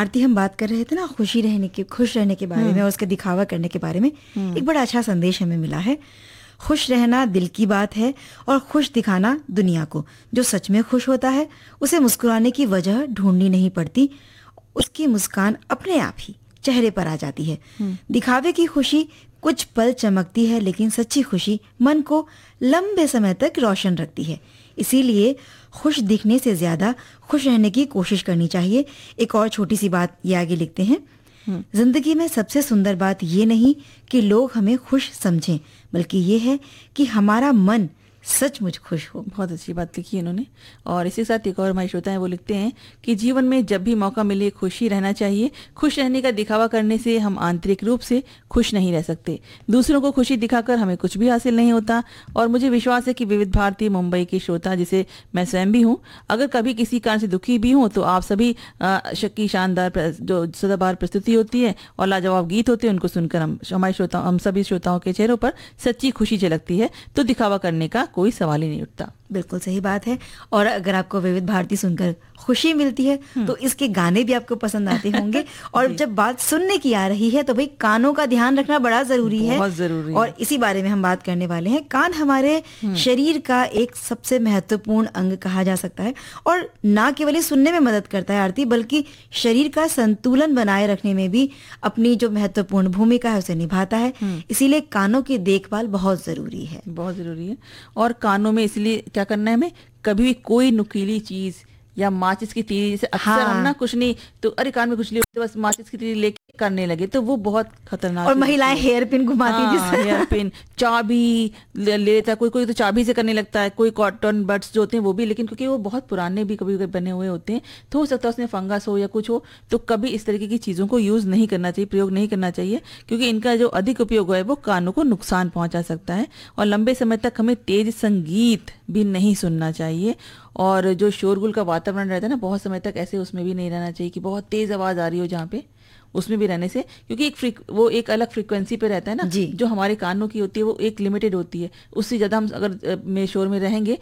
आरती, हम बात कर रहे थे ना खुश रहने के बारे में और उसका दिखावा करने के बारे में। एक बड़ा अच्छा संदेश हमें मिला है। खुश रहना दिल की बात है और खुश दिखाना दुनिया को। जो सच में खुश होता है उसे मुस्कुराने की वजह ढूंढनी नहीं पड़ती, उसकी मुस्कान अपने आप ही चेहरे पर आ जाती है। दिखावे की खुशी कुछ पल चमकती है, लेकिन सच्ची खुशी मन को लंबे समय तक रोशन रखती है। इसीलिए खुश दिखने से ज्यादा खुश रहने की कोशिश करनी चाहिए। एक और छोटी सी बात ये आगे लिखते हैं, जिंदगी में सबसे सुंदर बात ये नहीं कि लोग हमें खुश समझें, बल्कि ये है कि हमारा मन सचमुच खुश हो। बहुत अच्छी बात लिखी है इन्होंने। और इसी के साथ एक और हमारे श्रोता है, वो लिखते हैं कि जीवन में जब भी मौका मिले खुशी रहना चाहिए। खुश रहने का दिखावा करने से हम आंतरिक रूप से खुश नहीं रह सकते। दूसरों को खुशी दिखाकर हमें कुछ भी हासिल नहीं होता। और मुझे विश्वास है कि विविध भारती मुंबई के श्रोता, जिसे मैं स्वयं भी हूँ, अगर कभी किसी कारण से दुखी भी हूँ तो आप सभी की शानदार जो सदाबहार प्रस्तुति होती है और लाजवाब गीत होते हैं, उनको सुनकर हम सभी श्रोताओं के चेहरों पर सच्ची खुशी झलकती है। तो दिखावा करने का कोई सवाल ही नहीं उठता। बिल्कुल सही बात है। और अगर आपको विविध भारती सुनकर खुशी मिलती है तो इसके गाने भी आपको पसंद आते होंगे। और जब बात सुनने की आ रही है तो भाई कानों का ध्यान रखना बड़ा जरूरी है, बहुत जरूरी है। और इसी बारे में हम बात करने वाले हैं। कान हमारे शरीर का एक सबसे महत्वपूर्ण अंग कहा जा सकता है, और ना केवल ये सुनने में मदद करता है आरती, बल्कि शरीर का संतुलन बनाए रखने में भी अपनी जो महत्वपूर्ण भूमिका है उसे निभाता है। इसीलिए कानों की देखभाल बहुत जरूरी है, बहुत जरूरी है। और कानों में इसलिए क्या करना है, हमें कभी भी कोई नुकीली चीज या माचिस की तीली, जैसे अक्सर हम ना कुछ नहीं तो अरे कान में खुजली होती है, बस माचिस की तीली लेके करने लगे तो वो बहुत खतरनाक। और महिलाएं हेयर पिन घुमाती है, हेयर पिन, चाबी ले लेता है, कोई तो चाबी से करने लगता है, कोई कॉटन बड्स जो होते हैं वो भी, लेकिन क्योंकि वो बहुत पुराने भी कभी बने हुए होते हैं तो हो सकता है उसमें फंगस हो या कुछ हो, तो कभी इस तरीके की चीज़ों को यूज़ नहीं करना चाहिए, प्रयोग नहीं करना चाहिए, क्योंकि इनका जो अधिक उपयोग है वो कानों को नुकसान पहुंचा सकता है। और लंबे समय तक हमें तेज संगीत भी नहीं सुनना चाहिए। और जो शोरगुल का वातावरण रहता है ना, बहुत समय तक ऐसे उसमें भी नहीं रहना चाहिए कि बहुत तेज आवाज आ रही हो जहाँ पे, उसमें भी रहने से, क्योंकि वो एक अलग फ्रीक्वेंसी पे रहता है ना, जो हमारे कानों की होती है वो एक लिमिटेड होती है। उससे ज़्यादा हम अगर में शोर में रहेंगे